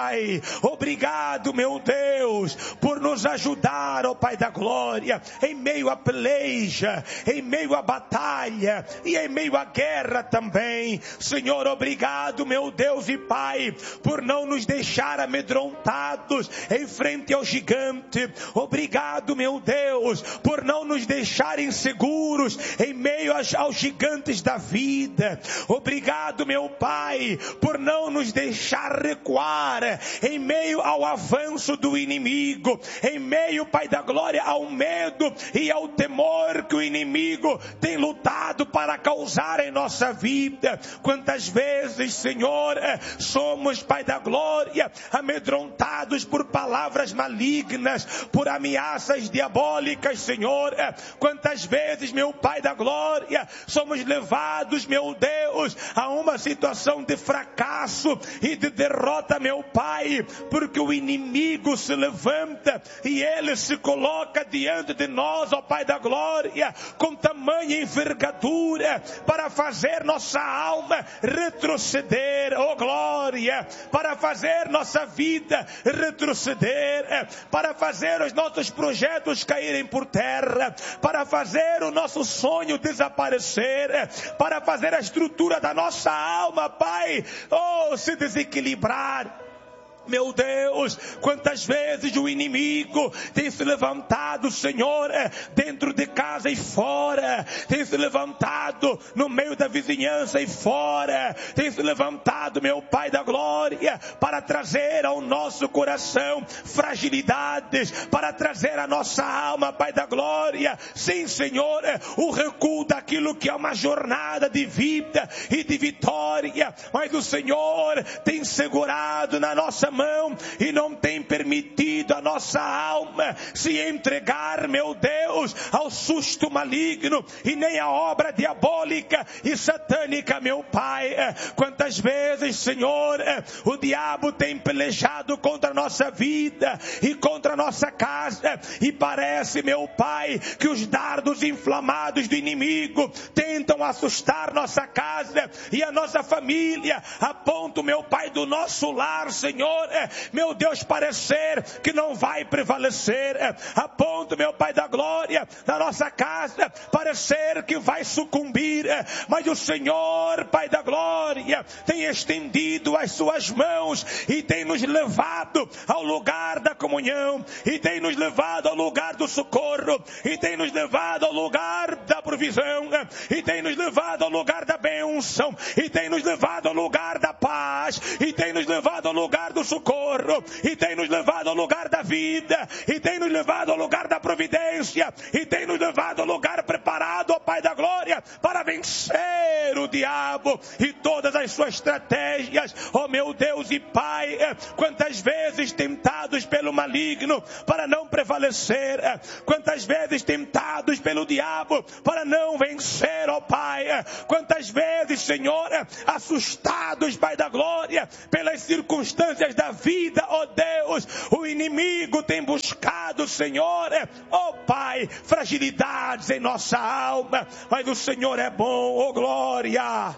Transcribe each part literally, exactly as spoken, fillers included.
Pai. Obrigado, meu Deus, por nos ajudar, ó Pai da glória, em meio à peleja, em meio à batalha e em meio à guerra também. Senhor, obrigado, meu Deus e Pai, por não nos deixar amedrontados em frente ao gigante. Obrigado, meu Deus, por não nos deixar inseguros em meio aos gigantes da vida. Obrigado, meu Pai, por não nos deixar recuar em meio ao avanço do inimigo, em meio, Pai da glória, ao medo e ao temor que o inimigo tem lutado para causar em nossa vida. Quantas vezes, Senhor, somos, Pai da glória, amedrontados por palavras malignas, por ameaças diabólicas, Senhor. Quantas vezes, meu Pai da glória, somos levados, meu Deus, a uma situação de fracasso e de derrota, meu Pai, porque o inimigo se levanta e ele se coloca diante de nós, ó Pai da glória, com tamanha envergadura para fazer nossa alma retroceder, ó glória, para fazer nossa vida retroceder, para fazer os nossos projetos caírem por terra, para fazer o nosso sonho desaparecer, para fazer a estrutura da nossa alma, Pai, oh, se desequilibrar. Meu Deus, quantas vezes o inimigo tem se levantado, Senhor, dentro de casa e fora, tem se levantado no meio da vizinhança e fora, tem se levantado, meu Pai da glória, para trazer ao nosso coração fragilidades, para trazer à nossa alma, Pai da glória, sim, Senhor, o recuo daquilo que é uma jornada de vida e de vitória, mas o Senhor tem segurado na nossa mão e não tem permitido a nossa alma se entregar, meu Deus, ao susto maligno e nem à obra diabólica e satânica, meu Pai. Quantas vezes, Senhor, o diabo tem pelejado contra a nossa vida e contra a nossa casa, e parece, meu Pai, que os dardos inflamados do inimigo tentam assustar nossa casa e a nossa família, a ponto, meu Pai, do nosso lar, Senhor, meu Deus, parecer que não vai prevalecer, a ponto, meu Pai da glória, da nossa casa, parecer que vai sucumbir, mas o Senhor, Pai da glória, tem estendido as suas mãos e tem nos levado ao lugar da comunhão, e tem nos levado ao lugar do socorro, e tem nos levado ao lugar da provisão, e tem nos levado ao lugar da bênção, e tem nos levado ao lugar da paz, e tem nos levado ao lugar do socorro, e tem nos levado ao lugar da vida, e tem nos levado ao lugar da providência, e tem nos levado ao lugar preparado, ó Pai da glória, para vencer o diabo e todas as suas estratégias, ó meu Deus e Pai. Quantas vezes tentados pelo maligno para não prevalecer, quantas vezes tentados pelo diabo para não vencer, ó Pai, quantas vezes, Senhor, assustados, Pai da glória, pelas circunstâncias da vida, ó Deus, o inimigo tem buscado, Senhor, ó Pai, fragilidades em nossa alma, mas o Senhor é bom, ó glória,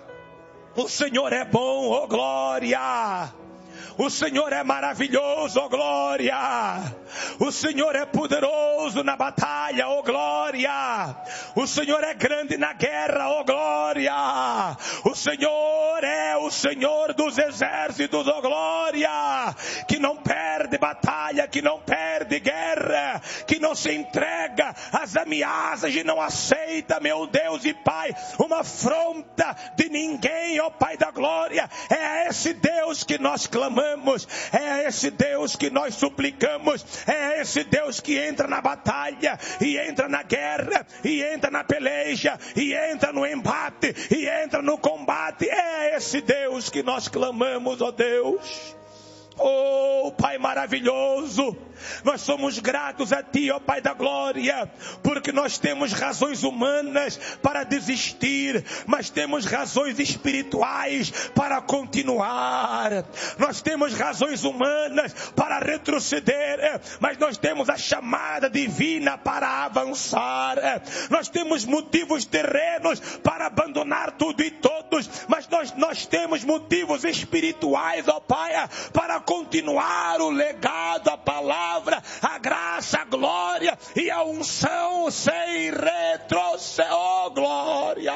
o Senhor é bom, ó glória. O Senhor é maravilhoso, ó glória. O Senhor é poderoso na batalha, ó glória. O Senhor é grande na guerra, ó glória. O Senhor é o Senhor dos exércitos, ó glória. Que não perde batalha, que não perde guerra, que não se entrega às ameaças e não aceita, meu Deus e Pai, uma afronta de ninguém, ó Pai da glória. É a esse Deus que nós clamamos. É a esse Deus que nós suplicamos, é a esse Deus que entra na batalha, e entra na guerra, e entra na peleja, e entra no embate, e entra no combate. É a esse Deus que nós clamamos, ó Deus. Oh Pai maravilhoso, Nós somos gratos a Ti, ó Pai da glória, porque nós temos razões humanas para desistir, mas temos razões espirituais para continuar. Nós temos razões humanas para retroceder, mas nós temos a chamada divina para avançar. Nós temos motivos terrenos para abandonar tudo e todos, mas nós, nós temos motivos espirituais, ó Pai, para continuar o legado, a palavra, a graça, a glória e a unção sem retrocesso. Oh, glória!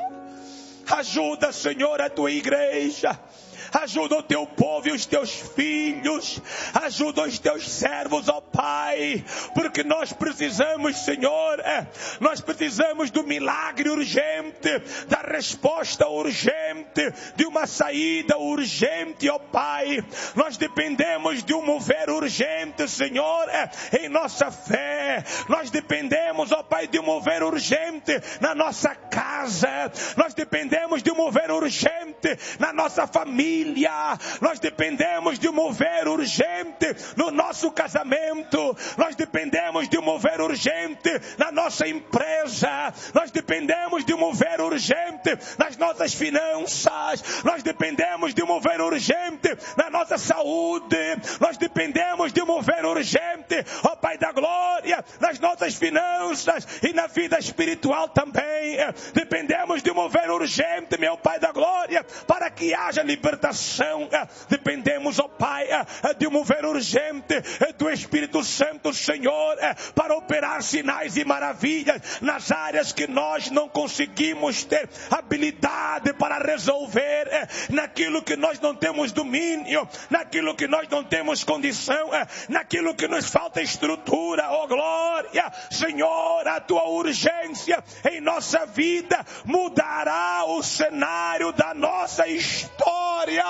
Ajuda, Senhor, a Tua igreja. Ajuda o Teu povo e os Teus filhos. Ajuda os Teus servos, ó Pai. Porque nós precisamos, Senhor, nós precisamos do milagre urgente, da resposta urgente, de uma saída urgente, ó Pai. Nós dependemos de um mover urgente, Senhor, em nossa fé. Nós dependemos, ó Pai, de um mover urgente na nossa casa. Nós dependemos de um mover urgente na nossa família. Nós dependemos de um mover urgente no nosso casamento. Nós dependemos de um mover urgente na nossa empresa. Nós dependemos de um mover urgente nas nossas finanças. Nós dependemos de um mover urgente na nossa saúde. Nós dependemos de um mover urgente, ó Pai da glória, nas nossas finanças e na vida espiritual também. Dependemos de um mover urgente, meu Pai da glória, para que haja libertação. Dependemos, ó Pai, de um mover urgente do Espírito Santo, Senhor, para operar sinais e maravilhas nas áreas que nós não conseguimos ter habilidade para resolver, naquilo que nós não temos domínio, naquilo que nós não temos condição, naquilo que nos falta estrutura. Oh glória, Senhor, a Tua urgência em nossa vida mudará o cenário da nossa história.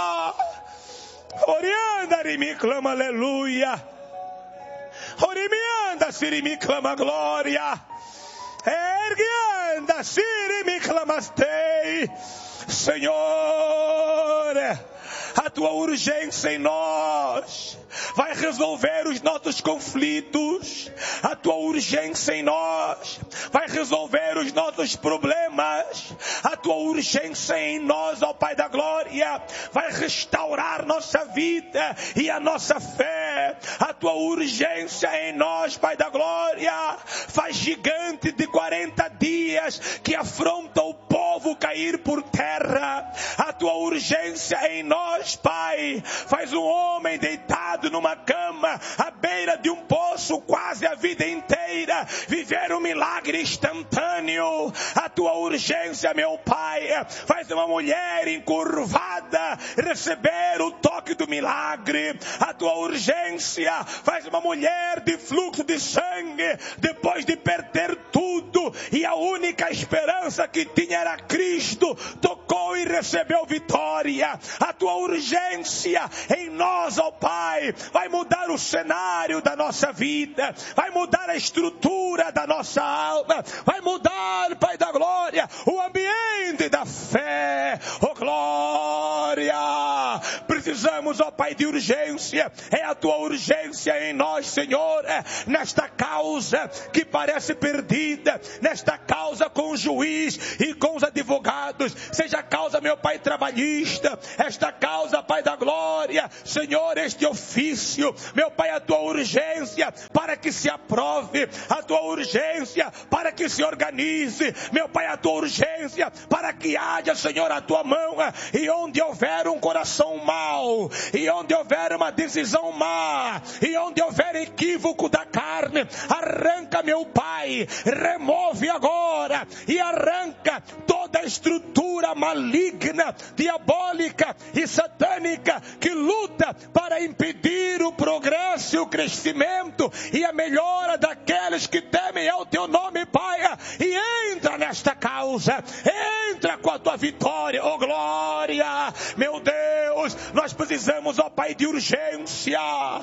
Orianda, rimi clama aleluia. Orimianda, sirimi clama glória. Erguianda, sirimi clamastei. Senhor, a Tua urgência em nós vai resolver os nossos conflitos. A Tua urgência em nós vai resolver os nossos problemas. A Tua urgência em nós, ó Pai da glória, vai restaurar nossa vida e a nossa fé. A Tua urgência em nós, Pai da glória, faz gigante de quarenta dias que afronta o povo cair por terra. A Tua urgência em nós, Pai, faz um homem deitado numa cama, à beira de um poço, quase a vida inteira, viver um milagre instantâneo. A Tua urgência, meu Pai, faz uma mulher encurvada receber o toque do milagre. A Tua urgência faz uma mulher de fluxo de sangue, depois de perder tudo e a única esperança que tinha era Cristo, tocou e recebeu vitória. A Tua urgência em nós, ó Pai, vai mudar o cenário da nossa vida, vai mudar a estrutura da nossa alma, vai mudar, Pai da glória, o ambiente da fé. Oh glória! Precisamos, ó Pai, de urgência. É a Tua urgência em nós, Senhor, nesta causa que parece perdida, nesta causa com o juiz e com os advogados, seja a causa, meu Pai, trabalhista, esta causa, Pai da glória, Senhor, este ofício, meu Pai, a Tua urgência para que se aprove, a Tua urgência para que se organize, meu Pai, a Tua urgência para que haja, Senhor, a Tua mão, e onde houver um coração mau, e onde houver uma decisão má, e onde houver equívoco da carne, arranca, meu Pai, remove agora e arranca toda a estrutura maligna, diabólica e satânica que luta para impedir o progresso e o crescimento e a melhora daqueles que temem ao Teu nome, Pai, e entra nesta causa, entra com a Tua vitória. Oh glória, meu Deus, nós precisamos, ó Pai, de urgência.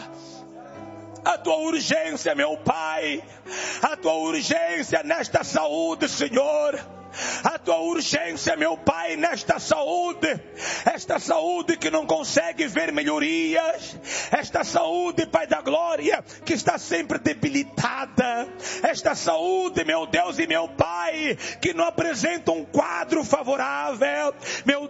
A Tua urgência, meu Pai, a Tua urgência nesta saúde, Senhor. a tua urgência, meu Pai, nesta saúde, esta saúde que não consegue ver melhorias, esta saúde, Pai da glória, que está sempre debilitada, esta saúde, meu Deus e meu Pai, que não apresenta um quadro favorável. Meu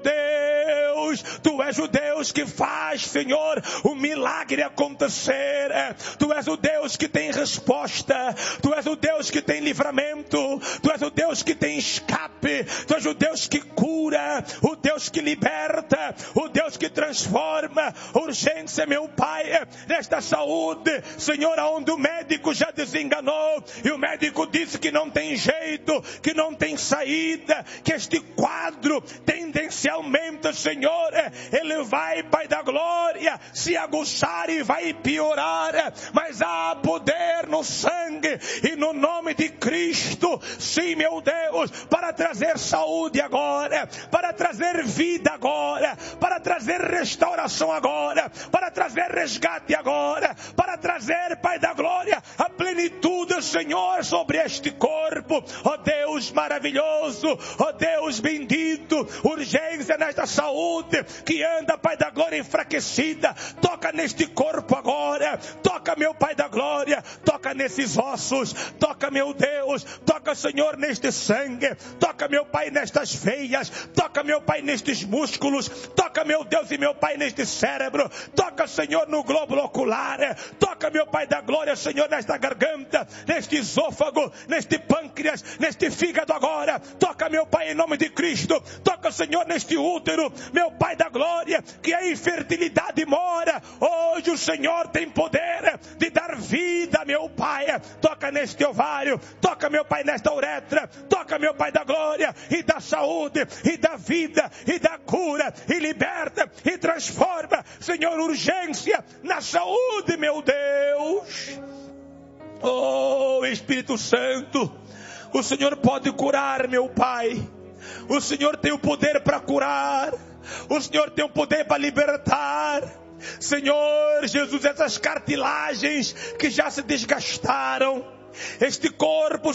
Deus, Tu és o Deus que faz, Senhor, o milagre acontecer. Tu és o Deus que tem resposta, Tu és o Deus que tem livramento, Tu és o Deus que tem escape, Tu és o Deus que cura, o Deus que liberta, o Deus que transforma. Urgência, meu Pai, nesta saúde, Senhor, aonde o médico já desenganou e o médico disse que não tem jeito, que não tem saída, que este quadro tendencialmente, Senhor, ele vai, Pai da glória, se aguçar e vai piorar, mas há poder no sangue e no nome de Cristo, sim, meu Deus, para trazer saúde agora, para trazer vida agora, para trazer restauração agora, para trazer resgate agora, para trazer, Pai da glória, a plenitude, Senhor, sobre este corpo. Ó Deus maravilhoso, ó Deus bendito, urgência nesta saúde que anda, Pai da glória, enfraquecida. Toca neste corpo agora, toca, meu Pai da glória, toca nesses ossos, toca, meu Deus, toca, Senhor, neste sangue, toca, meu Pai, nestas veias, toca, meu Pai, nestes músculos, toca, meu Deus e meu Pai, neste cérebro, toca, Senhor, no globo ocular, toca, meu Pai da glória, Senhor, nesta garganta, neste esôfago, neste pâncreas, neste fígado agora, toca, meu Pai, em nome de Cristo, toca, Senhor, neste útero, meu Pai da glória, que a infertilidade mora. Hoje o Senhor tem poder de dar vida, meu Pai, toca neste ovário, toca, meu Pai, nesta uretra, toca, meu Pai da glória, e da saúde, e da vida, e da cura, e liberta, e transforma, Senhor, urgência na saúde, meu Deus. Oh, Espírito Santo, o Senhor pode curar, meu Pai, o Senhor tem o poder para curar, o Senhor tem o poder para libertar. Senhor Jesus, essas cartilagens que já se desgastaram, este corpo,